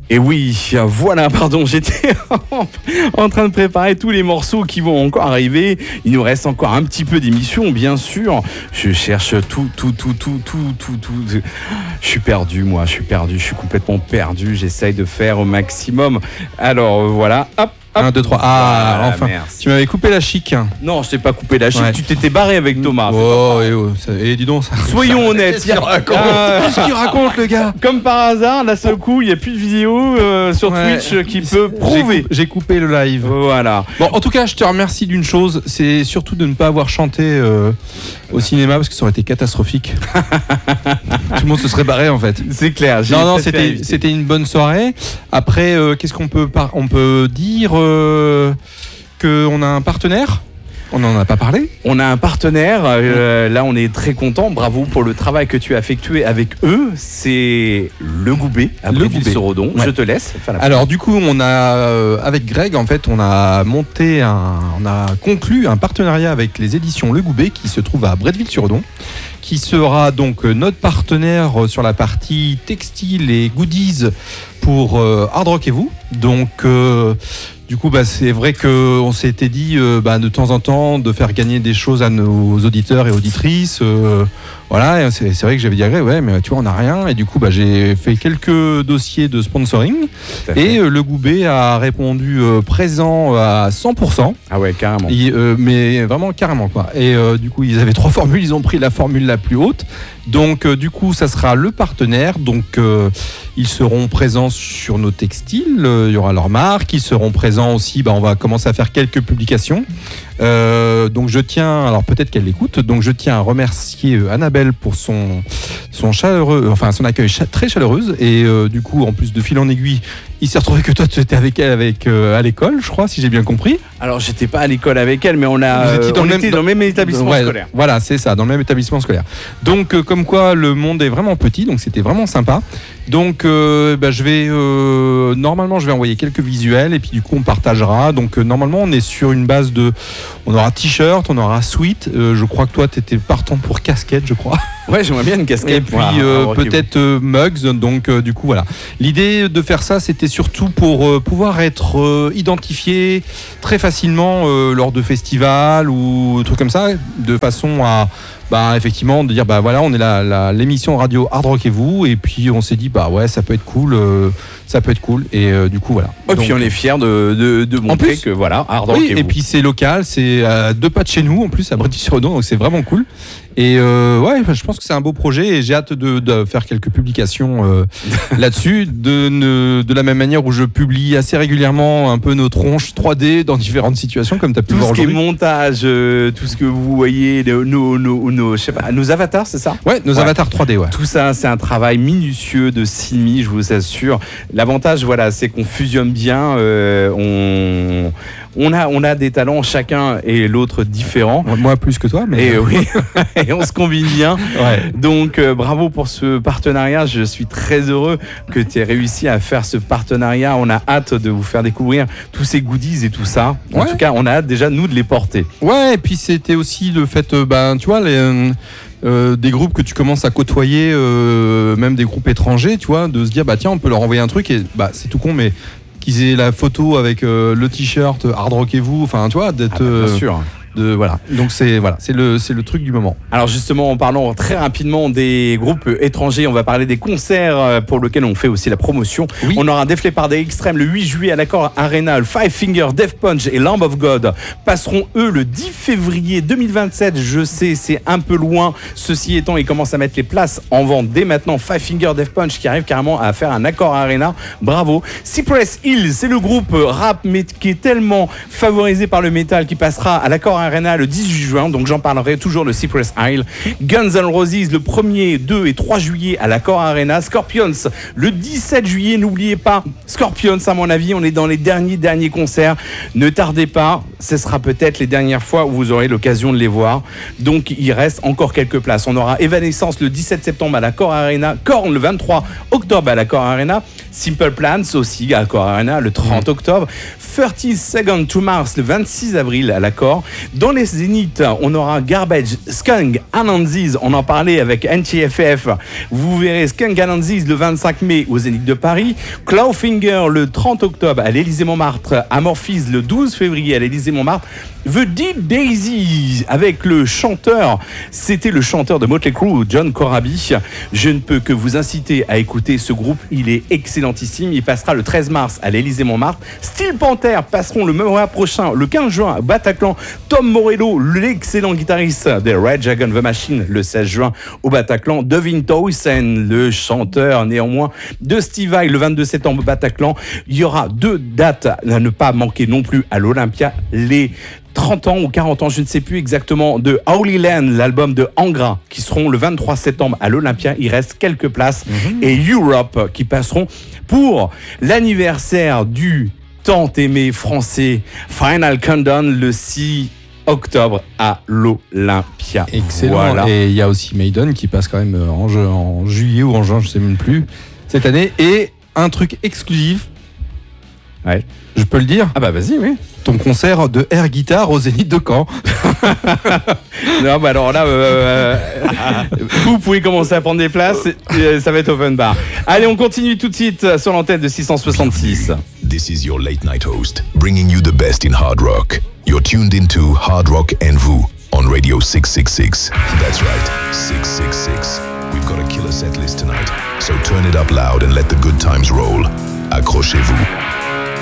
Et oui, voilà, pardon, j'étais en train de préparer tous les morceaux qui vont encore arriver. Il nous reste encore un petit peu d'émission, bien sûr. Je cherche tout. Je suis perdu, moi, je suis complètement perdu. J'essaye de faire au maximum. Alors, voilà, hop. 1, 2, 3. Ah, voilà, enfin. merci. Tu m'avais coupé la chic. Non, je t'ai pas coupé la chic, Ouais. tu t'étais barré avec Thomas. Et dis donc ça. Soyons honnêtes. Qu'est-ce qu'il raconte, le gars? Comme par hasard, d'un seul coup, il n'y a plus de vidéo sur Ouais. Twitch qui peut prouver. J'ai coupé le live. Voilà. Bon, en tout cas, je te remercie d'une chose, c'est surtout de ne pas avoir chanté au cinéma parce que ça aurait été catastrophique. Tout le monde se serait barré en fait. C'est clair. Non, c'était une bonne soirée. Après, qu'est-ce qu'on peut on peut dire qu'on a un partenaire. On n'en a pas parlé. On a un partenaire, là on est très content, bravo pour le travail que tu as effectué avec eux, c'est Le Goubet, à Bréville-sur-Odon. Ouais. Je te laisse faire la Alors du coup, on a avec Greg, en fait, on a conclu un partenariat avec les éditions Le Goubet qui se trouve à Bretteville-sur-Odon, qui sera donc notre partenaire sur la partie textile et goodies pour Hard Rock et vous. Donc du coup, c'est vrai qu'on s'était dit de temps en temps de faire gagner des choses à nos auditeurs et auditrices. Voilà, et c'est vrai que j'avais dit à Greg, ouais, mais tu vois, on n'a rien. Et du coup, j'ai fait quelques dossiers de sponsoring. Et Le Goubet a répondu présent à 100%. Ah ouais, carrément. Mais vraiment carrément, quoi. Et du coup, ils avaient 3 formules. Ils ont pris la formule la plus haute. Donc, du coup, ça sera le partenaire. Donc, ils seront présents sur nos textiles. Il y aura leur marque. Ils seront présents aussi. On va commencer à faire quelques publications. Donc je tiens, alors peut-être qu'elle l'écoute, donc je tiens à remercier Annabelle pour son chaleureux, enfin son accueil très chaleureuse, et du coup en plus de fil en aiguille, il s'est retrouvé que toi tu étais avec elle à l'école, je crois, si j'ai bien compris. Alors j'étais pas à l'école avec elle, mais on était dans le même établissement scolaire. Voilà, c'est ça, dans le même établissement scolaire. Donc comme quoi le monde est vraiment petit, donc c'était vraiment sympa. Donc je vais normalement je vais envoyer quelques visuels et puis du coup on partagera. Donc normalement on est sur une base de, on aura t-shirt, on aura sweat. Je crois que toi t'étais partant pour casquette, je crois. Ouais, j'aimerais bien une casquette. Et puis peut-être mugs. Donc du coup voilà. L'idée de faire ça, c'était surtout pour pouvoir être identifié très facilement lors de festivals ou trucs comme ça, de façon à effectivement de dire voilà, on est l'émission radio Hard Rock et vous, et puis on s'est dit ouais, ça peut être cool, et du coup voilà. Et puis on est fiers de montrer que voilà, Hard Rock et vous. Et puis c'est local, c'est à 2 pas de chez nous en plus, à Bretteville-sur-Odon, donc c'est vraiment cool. Et je pense que c'est un beau projet et j'ai hâte de faire quelques publications là-dessus, de la même manière où je publie assez régulièrement un peu nos tronches 3D dans différentes situations, comme tu as pu voir aujourd'hui. Tout ce qui est montage, tout ce que vous voyez, nos avatars, c'est ça? Ouais, nos avatars 3D, ouais. Tout ça, c'est un travail minutieux de Simi, je vous assure. L'avantage, c'est qu'on fusionne bien, on a des talents, chacun et l'autre différents. Moi plus que toi, mais... Et oui, et on se combine bien. Ouais. Donc bravo pour ce partenariat. Je suis très heureux que tu aies réussi à faire ce partenariat. On a hâte de vous faire découvrir tous ces goodies et tout ça. En tout cas, on a hâte déjà, nous, de les porter. Ouais, et puis c'était aussi le fait, tu vois, des groupes que tu commences à côtoyer, même des groupes étrangers, tu vois, de se dire, tiens, on peut leur envoyer un truc, et c'est tout con, mais qu'ils aient la photo avec le t-shirt Hard Rock et vous, enfin, tu vois, d'être... bien sûr. Voilà. Donc c'est le truc du moment. Alors justement, en parlant très rapidement des groupes étrangers, on va parler des concerts pour lesquels on fait aussi la promotion. Oui. On aura Def Leppard et Extreme le 8 juillet à l'Accor Arena. Five Finger, Death Punch et Lamb of God passeront eux le 10 février 2027. Je sais, c'est un peu loin. Ceci étant, ils commencent à mettre les places en vente dès maintenant. Five Finger, Death Punch qui arrive carrément à faire un Accor Arena. Bravo. Cypress Hill, c'est le groupe rap mais qui est tellement favorisé par le métal qui passera à l'Accor Arena le 18 juin, donc j'en parlerai toujours de Cypress Hill. Guns N' Roses le 1er, 2 et 3 juillet à l'Accor Arena. Scorpions le 17 juillet, n'oubliez pas, Scorpions à mon avis, on est dans les derniers concerts, ne tardez pas, ce sera peut-être les dernières fois où vous aurez l'occasion de les voir, donc il reste encore quelques places. On aura Evanescence le 17 septembre à l'Accor Arena, Korn le 23 octobre à l'Accor Arena, Simple Plans aussi à l'Accor Arena le 30 octobre. 30 Seconds to Mars le 26 avril à l'Accor. Dans les Zéniths, on aura Garbage, Skunk Anansiz, on en parlait avec NTFF. Vous verrez Skunk Anansiz le 25 mai au Zénith de Paris. Clawfinger le 30 octobre à l'Élysée-Montmartre. Amorphis le 12 février à l'Élysée-Montmartre. The Dead Daisies avec le chanteur, c'était le chanteur de Motley Crue, John Corabi. Je ne peux que vous inciter à écouter ce groupe, il est excellentissime. Il passera le 13 mars à l'Élysée-Montmartre. Steel Panther passeront le mois prochain, le 15 juin à Bataclan. Tom Morello, l'excellent guitariste des Rage Against the Machine, le 16 juin au Bataclan. Devin Townsend, le chanteur néanmoins de Steve Vai, le 22 septembre au Bataclan. Il y aura 2 dates à ne pas manquer non plus à l'Olympia, les 30 ans ou 40 ans, je ne sais plus exactement, de Holy Land, l'album de Angra, qui seront le 23 septembre à l'Olympia. Il reste quelques places. Et Europe, qui passeront pour l'anniversaire du tant aimé français Final Countdown le 6 octobre à l'Olympia. Excellent. Voilà. Et il y a aussi Maiden qui passe quand même en juillet ou en juin, je ne sais même plus, cette année. Et un truc exclusif. Ouais. Je peux le dire? Ah bah vas-y, oui. Ton concert de air guitare au Zénith de Caen. Non, bah alors là, vous pouvez commencer à prendre des places, ça va être open bar. Allez, on continue tout de suite sur l'antenne de 666. This is your late night host, bringing you the best in hard rock. You're tuned into Hard Rock NV on Radio 666. That's right, 666. We've got a killer set list tonight, so turn it up loud and let the good times roll. Accrochez-vous.